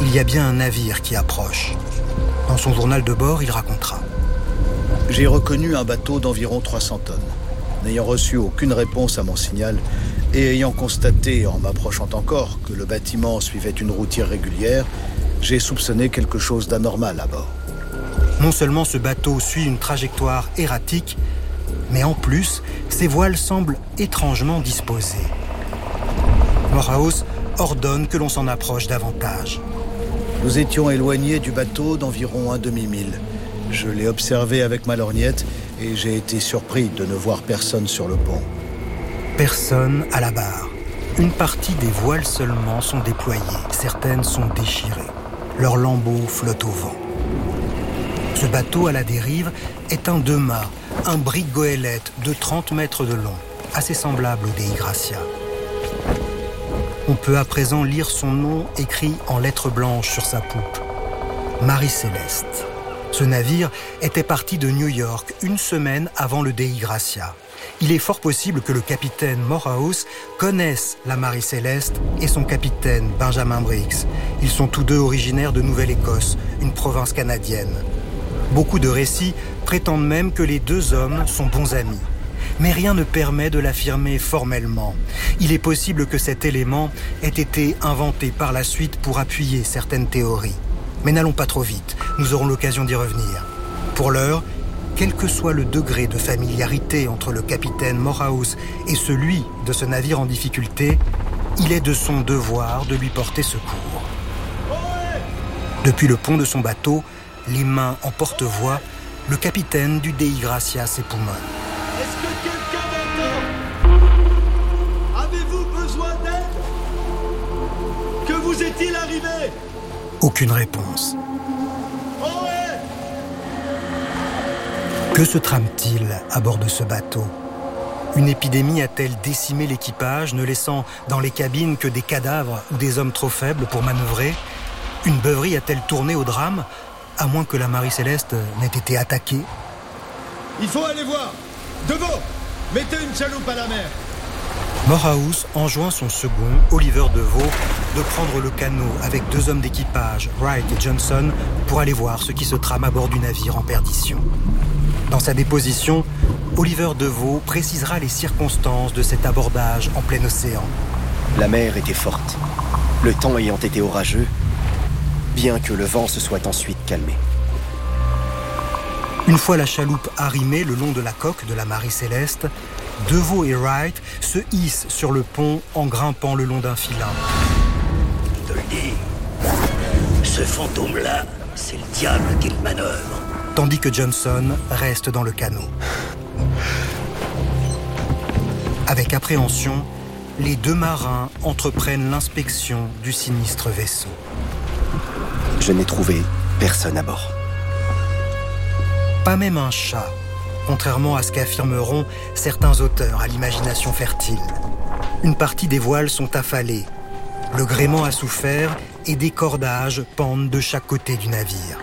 Il y a bien un navire qui approche. Dans son journal de bord, il racontera. J'ai reconnu un bateau d'environ 300 tonnes. N'ayant reçu aucune réponse à mon signal et ayant constaté, en m'approchant encore, que le bâtiment suivait une route irrégulière, j'ai soupçonné quelque chose d'anormal à bord. Non seulement ce bateau suit une trajectoire erratique, mais en plus, ses voiles semblent étrangement disposées. Morehouse ordonne que l'on s'en approche davantage. Nous étions éloignés du bateau d'environ un demi-mille. Je l'ai observé avec ma lorgnette et j'ai été surpris de ne voir personne sur le pont. Personne à la barre. Une partie des voiles seulement sont déployées, certaines sont déchirées. Leurs lambeaux flottent au vent. Ce bateau à la dérive est un deux-mâts, un brick goélette de 30 mètres de long, assez semblable au Dei Gracia. On peut à présent lire son nom écrit en lettres blanches sur sa poupe. Marie Céleste. Ce navire était parti de New York une semaine avant le Dei Gracia. Il est fort possible que le capitaine Morehouse connaisse la Marie Céleste et son capitaine Benjamin Briggs. Ils sont tous deux originaires de Nouvelle-Écosse, une province canadienne. Beaucoup de récits prétendent même que les deux hommes sont bons amis. Mais rien ne permet de l'affirmer formellement. Il est possible que cet élément ait été inventé par la suite pour appuyer certaines théories. Mais n'allons pas trop vite, nous aurons l'occasion d'y revenir. Pour l'heure, quel que soit le degré de familiarité entre le capitaine Morehouse et celui de ce navire en difficulté, il est de son devoir de lui porter secours. Depuis le pont de son bateau, les mains en porte-voix, le capitaine du Dei Gracia s'époumonne. Est-ce que quelqu'un m'entend? Avez-vous besoin d'aide? Que vous est-il arrivé? Aucune réponse. Que se trame-t-il à bord de ce bateau? Une épidémie a-t-elle décimé l'équipage, ne laissant dans les cabines que des cadavres ou des hommes trop faibles pour manœuvrer? Une beuverie a-t-elle tourné au drame, à moins que la Marie Céleste n'ait été attaquée? Il faut aller voir. Devant, mettez une chaloupe à la mer. Morehouse enjoint son second, Oliver DeVoe, de prendre le canot avec deux hommes d'équipage, Wright et Johnson, pour aller voir ce qui se trame à bord du navire en perdition. Dans sa déposition, Oliver DeVoe précisera les circonstances de cet abordage en plein océan. La mer était forte, le temps ayant été orageux, bien que le vent se soit ensuite calmé. Une fois la chaloupe arrimée le long de la coque de la Marie Céleste, DeVoe et Wright se hissent sur le pont en grimpant le long d'un filin. Je te le dis, ce fantôme-là, c'est le diable qui le manœuvre. Tandis que Johnson reste dans le canot. Avec appréhension, les deux marins entreprennent l'inspection du sinistre vaisseau. Je n'ai trouvé personne à bord. Pas même un chat, contrairement à ce qu'affirmeront certains auteurs à l'imagination fertile. Une partie des voiles sont affalées. Le gréement a souffert et des cordages pendent de chaque côté du navire.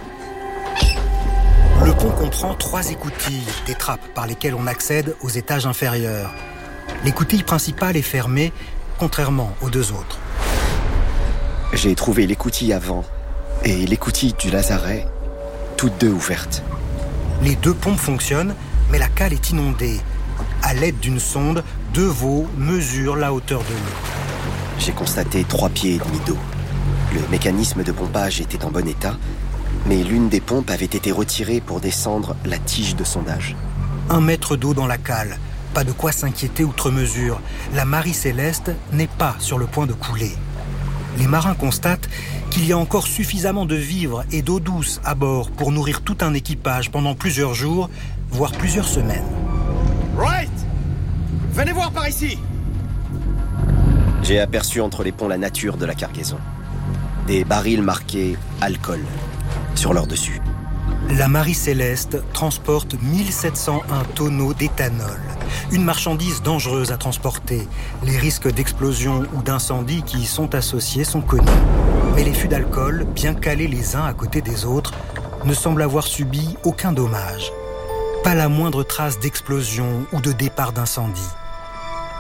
Le pont comprend 3 écoutilles, des trappes par lesquelles on accède aux étages inférieurs. L'écoutille principale est fermée, contrairement aux deux autres. J'ai trouvé l'écoutille avant et l'écoutille du lazaret, toutes deux ouvertes. Les 2 pompes fonctionnent, mais la cale est inondée. À l'aide d'une sonde, DeVoe mesure la hauteur de l'eau. J'ai constaté 3 pieds et demi d'eau. Le mécanisme de pompage était en bon état, mais l'une des pompes avait été retirée pour descendre la tige de sondage. 1 mètre d'eau dans la cale. Pas de quoi s'inquiéter outre mesure. La Marie Céleste n'est pas sur le point de couler. Les marins constatent qu'il y a encore suffisamment de vivres et d'eau douce à bord pour nourrir tout un équipage pendant plusieurs jours, voire plusieurs semaines. Right! Venez voir par ici! J'ai aperçu entre les ponts la nature de la cargaison. Des barils marqués « alcool » sur leur dessus. La Marie Céleste transporte 1701 tonneaux d'éthanol. Une marchandise dangereuse à transporter. Les risques d'explosion ou d'incendie qui y sont associés sont connus. Mais les fûts d'alcool, bien calés les uns à côté des autres, ne semblent avoir subi aucun dommage. Pas la moindre trace d'explosion ou de départ d'incendie.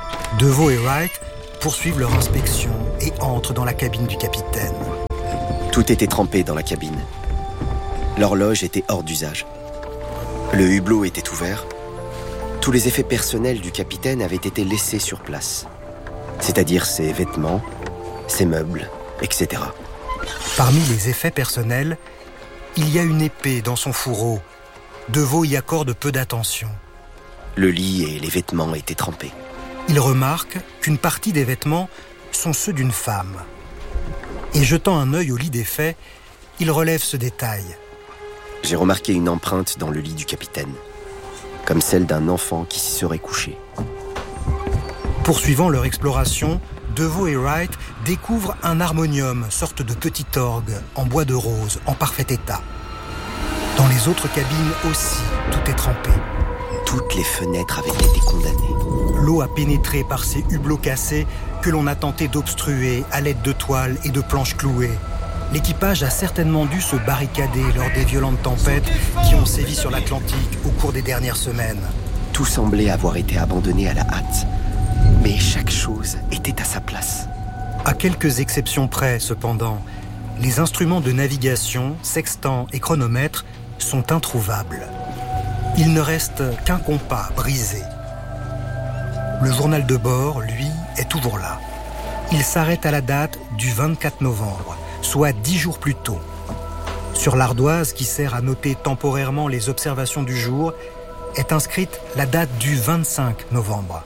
DeVoe et Wright poursuivent leur inspection et entrent dans la cabine du capitaine. Tout était trempé dans la cabine. L'horloge était hors d'usage. Le hublot était ouvert. Tous les effets personnels du capitaine avaient été laissés sur place. C'est-à-dire ses vêtements, ses meubles, etc. Parmi les effets personnels, il y a une épée dans son fourreau. DeVoe y accorde peu d'attention. Le lit et les vêtements étaient trempés. Il remarque qu'une partie des vêtements sont ceux d'une femme. Et jetant un œil au lit des faits, il relève ce détail. J'ai remarqué une empreinte dans le lit du capitaine, comme celle d'un enfant qui s'y serait couché. Poursuivant leur exploration, DeVoe et Wright découvrent un harmonium, sorte de petit orgue, en bois de rose, en parfait état. Dans les autres cabines aussi, tout est trempé. Toutes les fenêtres avaient été condamnées. L'eau a pénétré par ces hublots cassés que l'on a tenté d'obstruer à l'aide de toiles et de planches clouées. L'équipage a certainement dû se barricader lors des violentes tempêtes qui ont sévi sur l'Atlantique au cours des dernières semaines. Tout semblait avoir été abandonné à la hâte, mais chaque chose était à sa place. À quelques exceptions près, cependant, les instruments de navigation, sextant et chronomètre sont introuvables. Il ne reste qu'un compas brisé. Le journal de bord, lui, est toujours là. Il s'arrête à la date du 24 novembre, soit 10 jours plus tôt. Sur l'ardoise qui sert à noter temporairement les observations du jour, est inscrite la date du 25 novembre.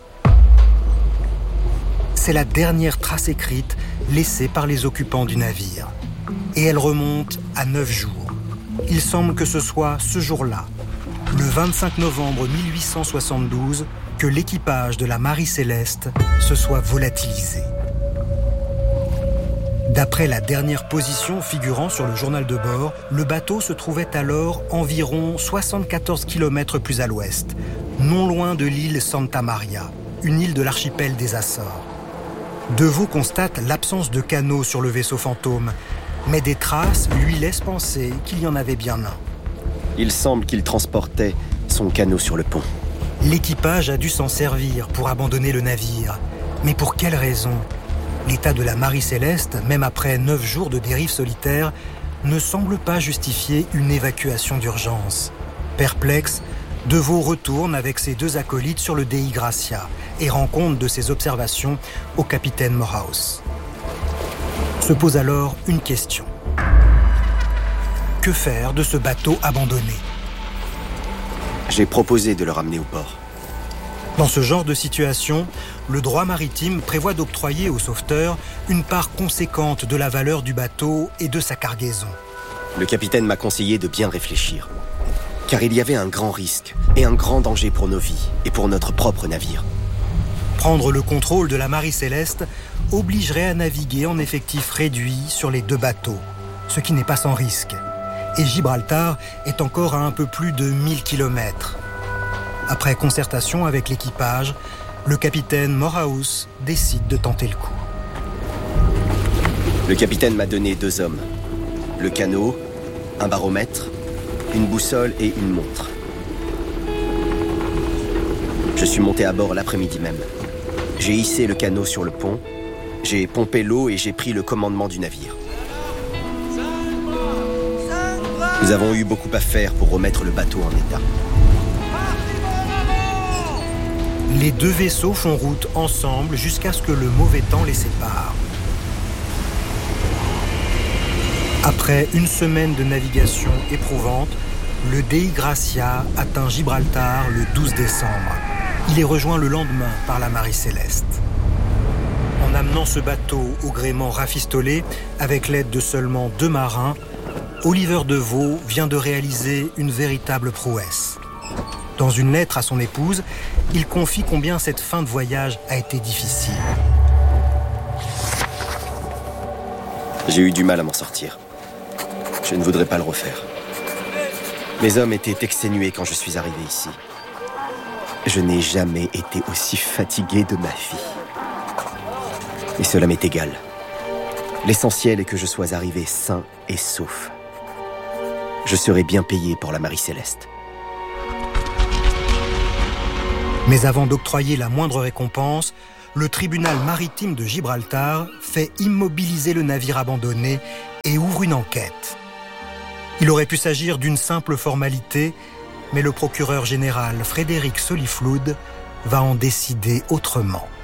C'est la dernière trace écrite laissée par les occupants du navire. Et elle remonte à 9 jours. Il semble que ce soit ce jour-là, le 25 novembre 1872, que l'équipage de la Marie Céleste se soit volatilisé. D'après la dernière position figurant sur le journal de bord, le bateau se trouvait alors environ 74 km plus à l'ouest, non loin de l'île Santa Maria, une île de l'archipel des Açores. DeVoe constate l'absence de canot sur le vaisseau fantôme, mais des traces lui laissent penser qu'il y en avait bien un. Il semble qu'il transportait son canot sur le pont. L'équipage a dû s'en servir pour abandonner le navire. Mais pour quelle raison ? L'état de la Marie Céleste, même après 9 jours de dérive solitaire, ne semble pas justifier une évacuation d'urgence. Perplexe, DeVoe retourne avec ses 2 acolytes sur le Dei Gracia et rend compte de ses observations au capitaine Morehouse. Se pose alors une question. Que faire de ce bateau abandonné ? J'ai proposé de le ramener au port. Dans ce genre de situation, le droit maritime prévoit d'octroyer au sauveteur une part conséquente de la valeur du bateau et de sa cargaison. Le capitaine m'a conseillé de bien réfléchir, car il y avait un grand risque et un grand danger pour nos vies et pour notre propre navire. Prendre le contrôle de la Marie Céleste obligerait à naviguer en effectif réduit sur les 2 bateaux, ce qui n'est pas sans risque. Et Gibraltar est encore à un peu plus de 1000 km. Après concertation avec l'équipage, le capitaine Morehouse décide de tenter le coup. Le capitaine m'a donné 2 hommes. Le canot, un baromètre, une boussole et une montre. Je suis monté à bord l'après-midi même. J'ai hissé le canot sur le pont, j'ai pompé l'eau et j'ai pris le commandement du navire. Nous avons eu beaucoup à faire pour remettre le bateau en état. Les 2 vaisseaux font route ensemble jusqu'à ce que le mauvais temps les sépare. Après une semaine de navigation éprouvante, le Dei Gracia atteint Gibraltar le 12 décembre. Il est rejoint le lendemain par la Marie Céleste. En amenant ce bateau au gréement rafistolé, avec l'aide de seulement 2 marins, Oliver DeVoe vient de réaliser une véritable prouesse. Dans une lettre à son épouse, il confie combien cette fin de voyage a été difficile. J'ai eu du mal à m'en sortir. Je ne voudrais pas le refaire. Mes hommes étaient exténués quand je suis arrivé ici. Je n'ai jamais été aussi fatigué de ma vie. Et cela m'est égal. L'essentiel est que je sois arrivé sain et sauf. Je serai bien payé pour la Marie Céleste. Mais avant d'octroyer la moindre récompense, le tribunal maritime de Gibraltar fait immobiliser le navire abandonné et ouvre une enquête. Il aurait pu s'agir d'une simple formalité, mais le procureur général Frédéric Solifloud va en décider autrement.